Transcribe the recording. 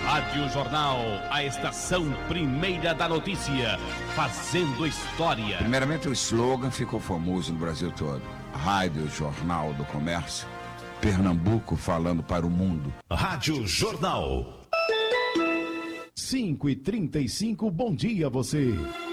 Rádio Jornal, a estação primeira da notícia, fazendo história. Primeiramente, o slogan ficou famoso no Brasil todo. Rádio Jornal do Comércio, Pernambuco falando para o mundo. Rádio Jornal. 5h35, bom dia a você.